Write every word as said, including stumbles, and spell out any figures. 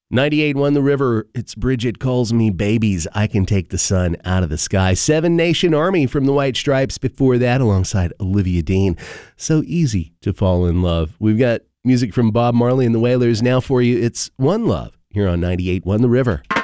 ninety-eight point one The River, it's Bridget Calls Me Babies. I Can Take the Sun Out of the Sky. Seven Nation Army from the White Stripes before that, alongside Olivia Dean. So Easy to Fall in Love. We've got music from Bob Marley and the Wailers now for you. It's One Love here on ninety-eight point one The River.